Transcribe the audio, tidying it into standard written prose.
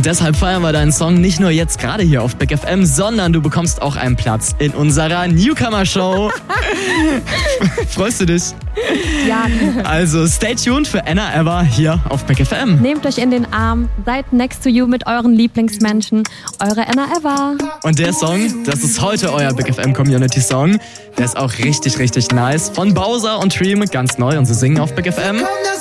deshalb feiern wir deinen Song nicht nur jetzt gerade hier auf Big FM, sondern du bekommst auch einen Platz in unserer Newcomer-Show. Freust du dich? Ja. Also stay tuned für Anna Ever hier auf Big FM. Nehmt euch in den Arm, seid next to you mit euren Lieblingsmenschen. Eure Anna Ever. Und der Song, das ist heute euer Big FM Community Song. Der ist auch richtig, richtig nice. Von Bowser und Dream, ganz neu und sie singen auf Big FM.